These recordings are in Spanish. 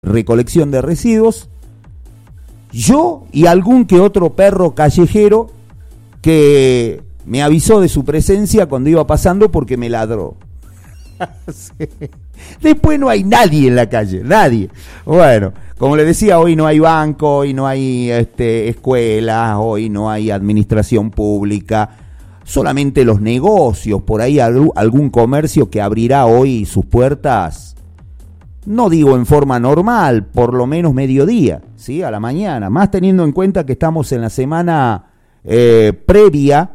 recolección de residuos, yo y algún que otro perro callejero que me avisó de su presencia cuando iba pasando porque me ladró. Sí. Después no hay nadie en la calle, nadie. Bueno, como les decía, hoy no hay banco, hoy no hay escuelas, hoy no hay administración pública, solamente los negocios, por ahí algún comercio que abrirá hoy sus puertas, no digo en forma normal, por lo menos mediodía, ¿sí? A la mañana, más teniendo en cuenta que estamos en la semana previa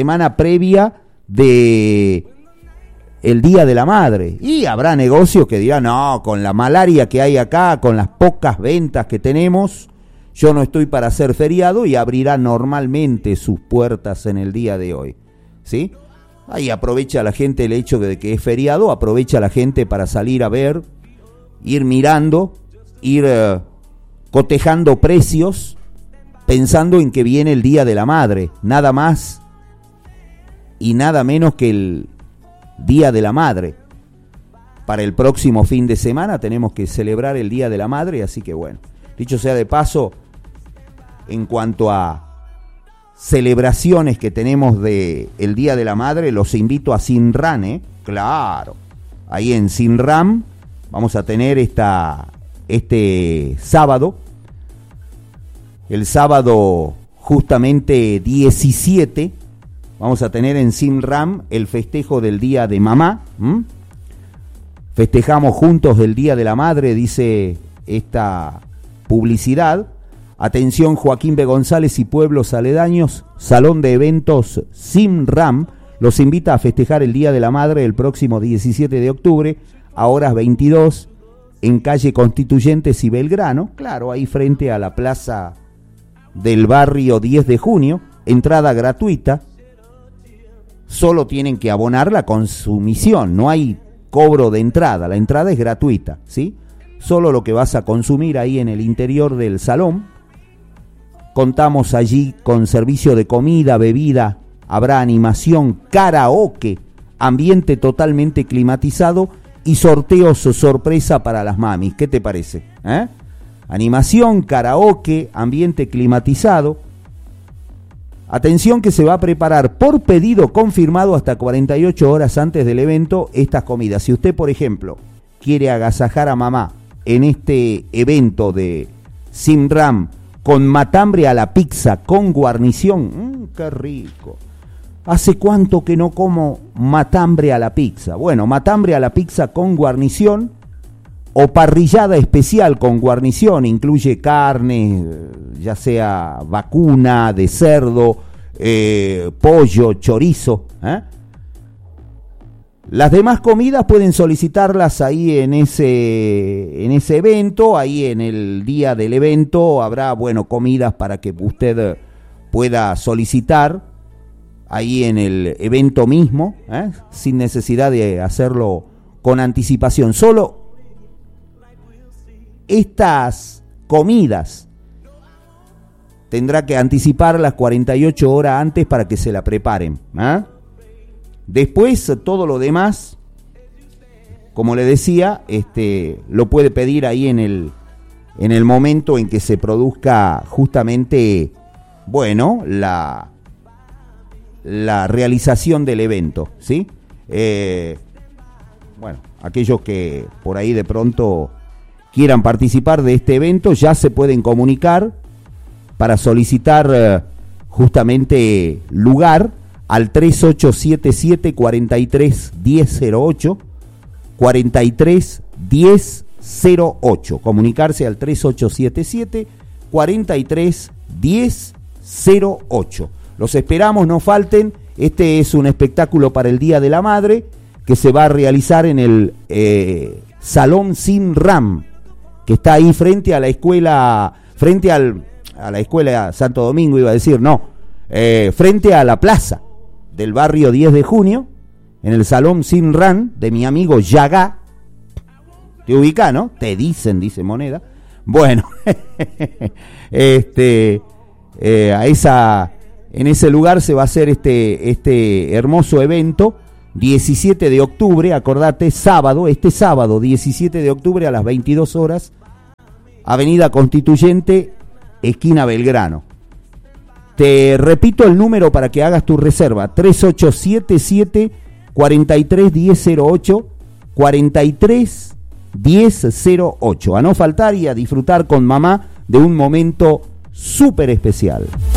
de el Día de la Madre, y habrá negocios que dirán, no, con la malaria que hay acá, con las pocas ventas que tenemos, yo no estoy para hacer feriado, y abrirá normalmente sus puertas en el día de hoy, ¿sí? Ahí aprovecha la gente el hecho de que es feriado, aprovecha la gente para salir a ver, ir mirando, ir cotejando precios, pensando en que viene el Día de la Madre, nada más y nada menos que el Día de la Madre. Para el próximo fin de semana tenemos que celebrar el Día de la Madre, así que bueno, dicho sea de paso, en cuanto a celebraciones que tenemos de el Día de la Madre, los invito a Sinran, claro, ahí en Sinran vamos a tener este sábado, el sábado justamente 17, vamos a tener en Sinran el festejo del Día de Mamá. Festejamos juntos el Día de la Madre, dice esta publicidad. Atención, Joaquín B. González y pueblos aledaños, Salón de Eventos Sinran los invita a festejar el Día de la Madre el próximo 17 de octubre, a horas 22, en calle Constituyentes y Belgrano, claro, ahí frente a la plaza del barrio 10 de junio, entrada gratuita. Solo tienen que abonar la consumición, no hay cobro de entrada, la entrada es gratuita, ¿sí? Solo lo que vas a consumir ahí en el interior del salón. Contamos allí con servicio de comida, bebida, habrá animación, karaoke, ambiente totalmente climatizado y sorteos sorpresa para las mamis. ¿Qué te parece? Animación, karaoke, ambiente climatizado. Atención que se va a preparar por pedido confirmado hasta 48 horas antes del evento estas comidas. Si usted, por ejemplo, quiere agasajar a mamá en este evento de Sinran con matambre a la pizza con guarnición, ¡qué rico! ¿Hace cuánto que no como matambre a la pizza? Bueno, matambre a la pizza con guarnición o parrillada especial con guarnición, incluye carne, ya sea vacuna, de cerdo, pollo, chorizo. Las demás comidas pueden solicitarlas ahí en ese evento, ahí en el día del evento habrá, comidas para que usted pueda solicitar ahí en el evento mismo, sin necesidad de hacerlo con anticipación. Solo estas comidas tendrá que anticiparlas 48 horas antes para que se la preparen. Después, todo lo demás, como le decía, lo puede pedir ahí en el momento en que se produzca justamente, la realización del evento, ¿sí? Aquellos que por ahí de pronto quieran participar de este evento ya se pueden comunicar para solicitar justamente lugar al 3877 43 1008 43 1008, comunicarse al 3877 43 1008. Los esperamos, no falten. Este es un espectáculo para el Día de la Madre que se va a realizar en el Salón Sinran, que está ahí frente a la escuela, a la escuela Santo Domingo, iba a decir, frente a la plaza del barrio 10 de junio, en el Salón Sinran de mi amigo Yagá. Te ubica, ¿no? Te dicen, dice Moneda. Bueno, en ese lugar se va a hacer este hermoso evento, 17 de octubre, acordate, sábado, este sábado, 17 de octubre a las 22 horas, Avenida Constituyente, esquina Belgrano. Te repito el número para que hagas tu reserva, 3877-431008, 431008. A no faltar y a disfrutar con mamá de un momento súper especial.